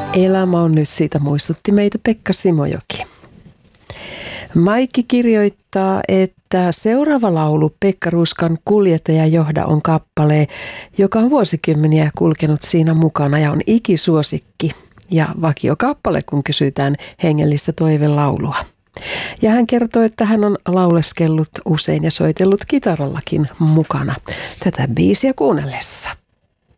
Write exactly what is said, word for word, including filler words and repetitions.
Elämä on nyt, siitä muistutti meitä Pekka Simojoki. Maikki kirjoittaa, että seuraava laulu Pekka Ruuskan Kuljettaja johda on kappale, joka on vuosikymmeniä kulkenut siinä mukana ja on ikisuosikki ja vakiokappale, kun kysytään hengellistä toivelaulua. Ja hän kertoo, että hän on lauleskellut usein ja soitellut kitarallakin mukana tätä biisiä kuunnellessa.